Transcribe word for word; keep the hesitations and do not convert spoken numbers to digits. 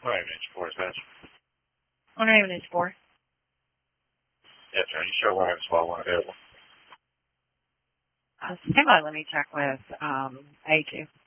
What name is four, is that? What name is four? Yes, sir. You sure we'll have a spot one available? Uh, stand by, let me check with um, A two.